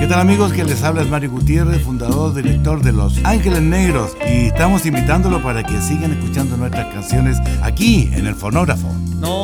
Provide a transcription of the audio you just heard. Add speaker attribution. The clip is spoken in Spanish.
Speaker 1: ¿Qué tal, amigos? Que les habla es Mario Gutiérrez, fundador, director de Los Ángeles Negros, y estamos invitándolo para que sigan escuchando nuestras canciones aquí en el fonógrafo.
Speaker 2: No